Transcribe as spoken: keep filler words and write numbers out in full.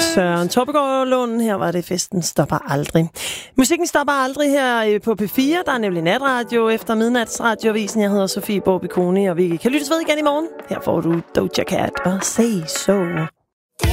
Søren Torpegaard Lund. Her var det Festen stopper aldrig. Musikken stopper aldrig her på P fire. Der er nemlig natradio efter midnatsradiovisen. Jeg hedder Sofie Borbikoni, og vi kan lyttes ved igen i morgen. Her får du Doja Cat og Say So.